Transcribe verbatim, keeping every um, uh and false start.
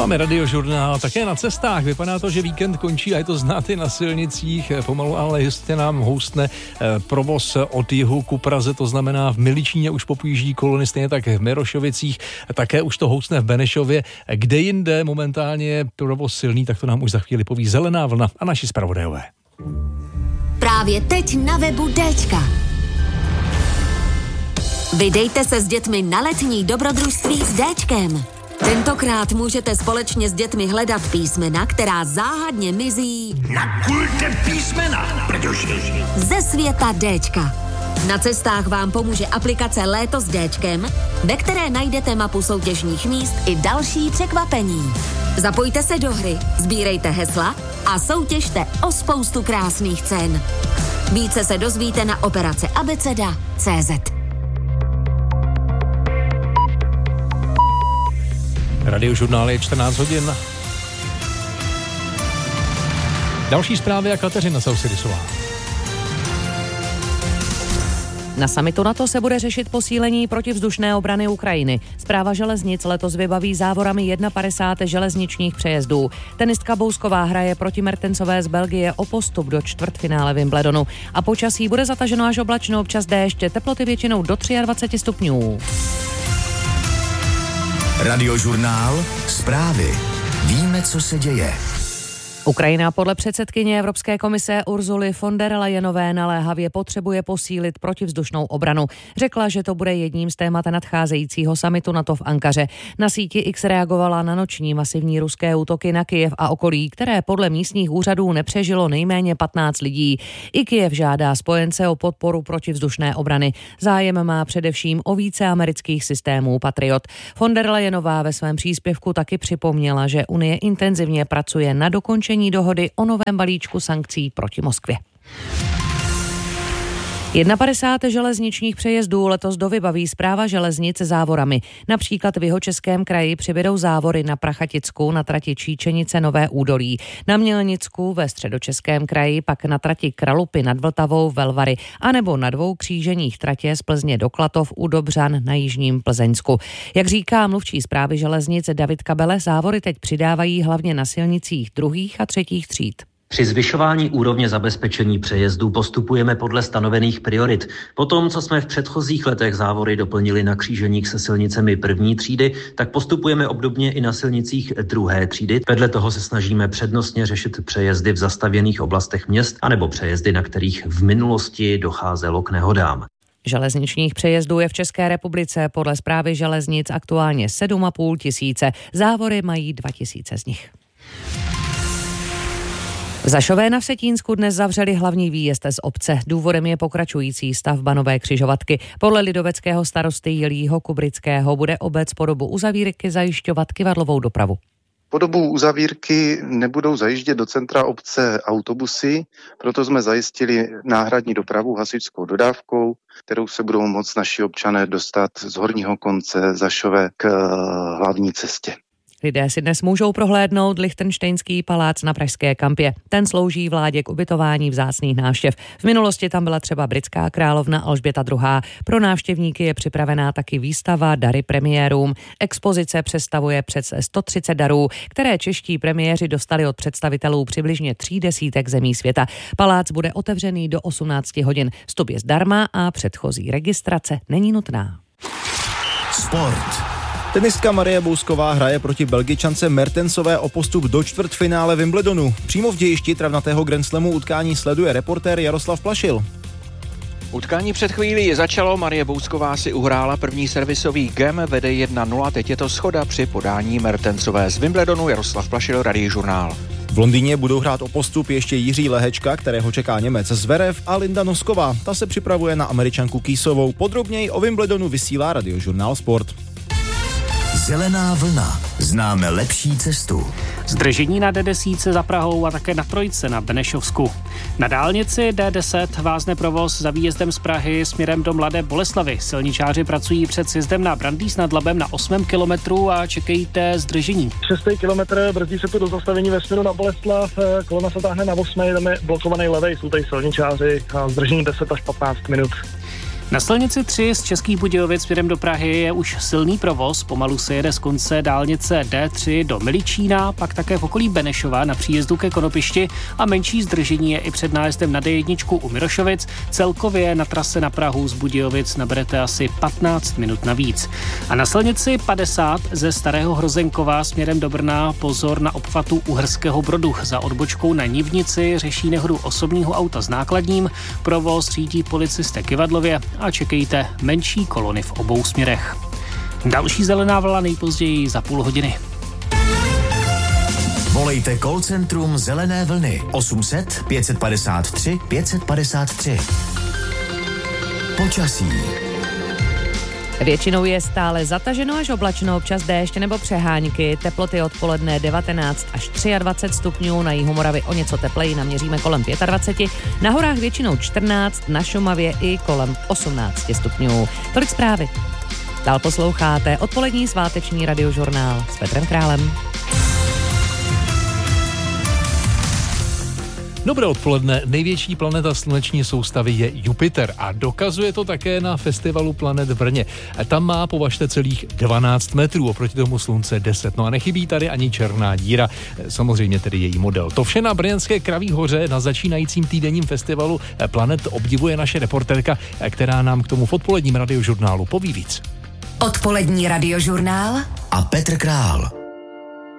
Máme radiožurnál také na cestách. Vypadá to, že víkend končí a je to znát i na silnicích. Pomalu ale jistě nám houstne provoz od jihu ku Praze, to znamená v Miličíně už popíždí kolony, stejně tak v Mirošovicích, také už to houstne v Benešově. Kde jinde momentálně je provoz silný, tak to nám už za chvíli poví Zelená vlna a naši zpravodajové. Právě teď na webu Déčka. Vydejte se s dětmi na letní dobrodružství s Déčkem. Tentokrát můžete společně s dětmi hledat písmena, která záhadně mizí na kulte písmena, protože ze světa Déčka. Na cestách vám pomůže aplikace Léto s Déčkem, ve které najdete mapu soutěžních míst i další překvapení. Zapojte se do hry, sbírejte hesla a soutěžte o spoustu krásných cen. Více se dozvíte na operace abeceda tečka cé zet. Radiožurnál je čtrnáct hodin. Další zprávy a Kateřina Sausidisová. Na summitu NATO se bude řešit posílení protivzdušné obrany Ukrajiny. Správa železnic letos vybaví závorami padesát jedna železničních přejezdů. Tenistka Bousková hraje proti Mertensové z Belgie o postup do čtvrtfinále Wimbledonu. A počasí bude zataženo až oblačno, občas déšť, teploty většinou do dvacet tři stupňů. Radiožurnál, zprávy. Víme, co se děje. Ukrajina podle předsedkyně Evropské komise Ursuly von der Leyenové naléhavě potřebuje posílit protivzdušnou obranu. Řekla, že to bude jedním z témat nadcházejícího summitu NATO v Ankaře. Na síti X reagovala na noční masivní ruské útoky na Kyjev a okolí, které podle místních úřadů nepřežilo nejméně patnáct lidí. I Kyjev žádá spojence o podporu protivzdušné obrany. Zájem má především o více amerických systémů Patriot. Von der Leyenová ve svém příspěvku taky připomněla, že Unie intenzivně pracuje na dokončení dohody o novém balíčku sankcí proti Moskvě. padesát jedna železničních přejezdů letos dovybaví správa železnic závorami. Například v Jihočeském kraji přibydou závory na Prachaticku na trati Číčenice Nové Údolí, na Mělnicku ve Středočeském kraji, pak na trati Kralupy nad Vltavou Velvary, anebo na dvou kříženích tratě z Plzně do Klatov u Dobřan na jižním Plzeňsku. Jak říká mluvčí správy železnic David Kabele, závory teď přidávají hlavně na silnicích druhých a třetích tříd. Při zvyšování úrovně zabezpečení přejezdů postupujeme podle stanovených priorit. Po tom, co jsme v předchozích letech závory doplnili na kříženích se silnicemi první třídy, tak postupujeme obdobně i na silnicích druhé třídy. Vedle toho se snažíme přednostně řešit přejezdy v zastavěných oblastech měst anebo přejezdy, na kterých v minulosti docházelo k nehodám. Železničních přejezdů je v České republice podle správy železnic aktuálně sedm a půl tisíce. Závory mají dva tisíce z nich. V Zašové na Vsetínsku dnes zavřeli hlavní výjezd z obce. Důvodem je pokračující stavba nové křižovatky. Podle lidoveckého starosty Jiřího Kubrického bude obec po dobu uzavírky zajišťovat kyvadlovou dopravu. Po dobu uzavírky nebudou zajíždět do centra obce autobusy, proto jsme zajistili náhradní dopravu hasičskou dodávkou, kterou se budou moct naši občané dostat z horního konce Zašové k hlavní cestě. Lidé si dnes můžou prohlédnout Lichtenštejnský palác na Pražské Kampě. Ten slouží vládě k ubytování vzácných návštěv. V minulosti tam byla třeba britská královna Alžběta druhá. Pro návštěvníky je připravená taky výstava Dary premiérům. Expozice představuje přes sto třicet darů, které čeští premiéři dostali od představitelů přibližně tří desítek zemí světa. Palác bude otevřený do osmnácti hodin. Vstup je zdarma a předchozí registrace není nutná. Sport. Tenistka Marie Bousková hraje proti Belgičance Mertensové o postup do čtvrtfinále Wimbledonu. Přímo v dějišti travnatého Grand Slamu utkání sleduje reportér Jaroslav Plašil. Utkání před chvílí začalo, Marie Bousková si uhrála první servisový game, vede jedna nula, teď je to shoda při podání Mertensové z Wimbledonu. Jaroslav Plašil, Radiožurnál. V Londýně budou hrát o postup ještě Jiří Lehečka, kterého čeká Němec Zverev, a Linda Nosková. Ta se připravuje na Američanku Kýsovou. Podrobněji o Wimbledonu vysílá Radiožurnál Sport. Zelená vlna. Známe lepší cestu. Zdržení na D deset za Prahou a také na Trojce na Benešovsku. Na dálnici D deset vázne provoz za výjezdem z Prahy směrem do Mladé Boleslavi. Silničáři pracují před sjezdem na Brandýs nad Labem na osmém kilometru a čekejte zdržení. Šestý kilometr, brzdí se tu do zastavení ve směru na Boleslav, kolona se táhne na osmé, tam je blokovaný levej, jsou tady silničáři a zdržení deset až patnáct minut. Na silnici tři z Českých Budějovic směrem do Prahy je už silný provoz, pomalu se jede z konce dálnice D tři do Miličína, pak také v okolí Benešova na příjezdu ke Konopišti a menší zdržení je i před nájezdem na D jedna u Mirošovic. Celkově na trase na Prahu z Budějovic naberete asi patnáct minut navíc. A na silnici padesát ze Starého Hrozenkova směrem do Brna pozor na obchvatu Uherského Brodu. Za odbočkou na Nivnici řeší nehodu osobního auta s nákladním, provoz řídí policisté Kivadlově a čekejte menší kolony v obou směrech. Další zelená vlna nejpozději za půl hodiny. Volejte call centrum Zelené vlny osm set pět padesát tři pět padesát tři. Počasí. Většinou je stále zataženo až oblačno, občas déšť nebo přehánky. Teploty odpoledne devatenáct až dvacet tři stupňů, na jihu Moravy o něco tepleji, naměříme kolem dvacet pět. Na horách většinou čtrnáct, na Šumavě i kolem osmnáct stupňů. Tolik zprávy. Dál posloucháte odpolední sváteční radiožurnál s Petrem Králem. Dobré odpoledne. Největší planeta sluneční soustavy je Jupiter a dokazuje to také na festivalu planet v Brně. Tam má, považte, celých dvanáct metrů, oproti tomu slunce deset. No a nechybí tady ani černá díra, samozřejmě tedy její model. To vše na brněnské Kraví hoře na začínajícím týdenním festivalu Planet obdivuje naše reportérka, která nám k tomu v odpoledním radiožurnálu poví víc. Odpolední radiožurnál a Petr Král.